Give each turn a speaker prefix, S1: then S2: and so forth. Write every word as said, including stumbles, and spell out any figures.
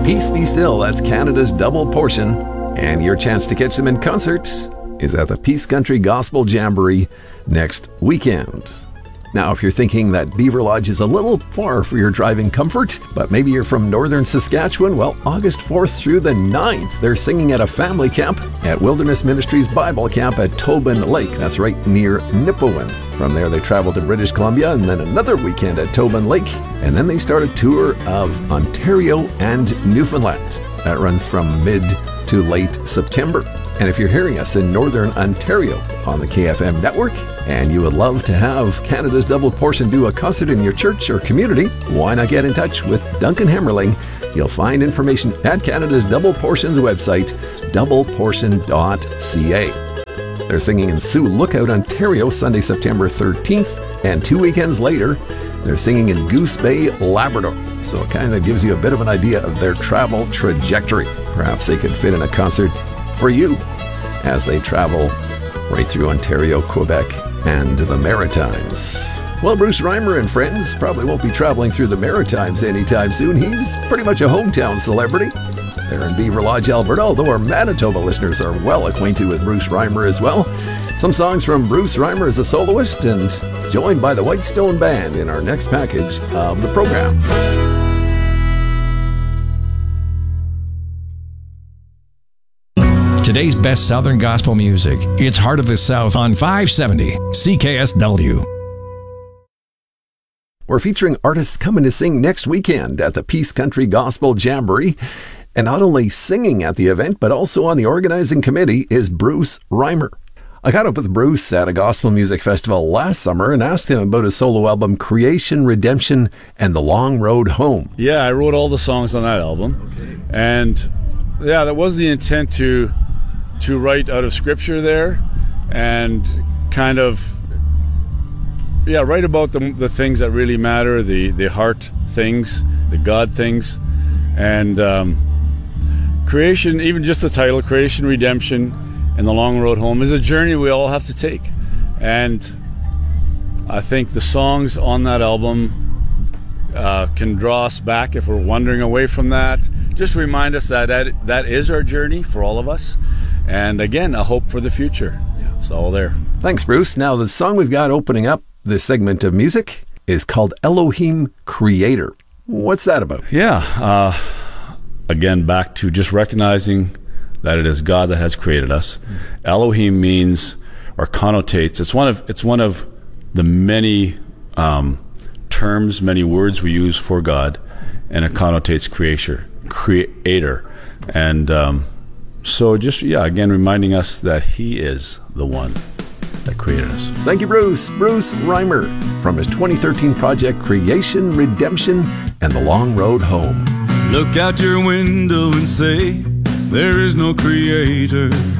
S1: Peace Be Still, that's Canada's double portion. And your chance to catch them in concert is at the Peace Country Gospel Jamboree next weekend. Now, if you're thinking that Beaver Lodge is a little far for your driving comfort, but maybe you're from northern Saskatchewan, well, August fourth through the ninth, they're singing at a family camp at Wilderness Ministries Bible Camp at Tobin Lake. That's right near Nipawin. From there, they travel to British Columbia and then another weekend at Tobin Lake. And then they start a tour of Ontario and Newfoundland. That runs from mid to late September. And if you're hearing us in Northern Ontario on the K F M network, and you would love to have Canada's Double Portion do a concert in your church or community, why not get in touch with Duncan Hemmerling? You'll find information at Canada's Double Portion's website, double portion dot c a. They're singing in Sioux Lookout, Ontario, Sunday, September thirteenth, and two weekends later, they're singing in Goose Bay, Labrador. So it kind of gives you a bit of an idea of their travel trajectory. Perhaps they could fit in a concert for you as they travel right through Ontario, Quebec, and the Maritimes. Well, Bruce Reimer and friends probably won't be traveling through the Maritimes anytime soon. He's pretty much a hometown celebrity. They're in Beaver Lodge, Alberta, although our Manitoba listeners are well acquainted with Bruce Reimer as well. Some songs from Bruce Reimer as a soloist, and joined by the Whitestone Band in our next package of the program.
S2: Today's best Southern gospel music. It's Heart of the South on five seventy C K S W.
S1: We're featuring artists coming to sing next weekend at the Peace Country Gospel Jamboree. And not only singing at the event, but also on the organizing committee is Bruce Reimer. I got up with Bruce at a gospel music festival last summer and asked him about his solo album, Creation, Redemption, and The Long Road Home.
S3: Yeah, I wrote all the songs on that album. Okay. And yeah, that was the intent to to write out of scripture there and kind of yeah write about the, the things that really matter, the the heart things, the God things. And um, creation, even just the title, Creation, Redemption, and The Long Road Home, is a journey we all have to take. And I think the songs on that album uh, can draw us back if we're wandering away from that. Just remind us that, that that is our journey for all of us. And again, a hope for the future. Yeah, it's all there.
S1: Thanks, Bruce. Now, the song we've got opening up this segment of music is called Elohim Creator. What's that about?
S3: Yeah. Uh, again, back to just recognizing that it is God that has created us. Mm. Elohim means, or connotates, it's one of it's one of the many um, terms, many words we use for God, and it connotates creator, creator. And um, so just, yeah, again, reminding us that He is the one that created us.
S1: Thank you, Bruce. Bruce Reimer from his twenty thirteen project, Creation, Redemption, and The Long Road Home.
S4: Look out your window and say, there is no creator.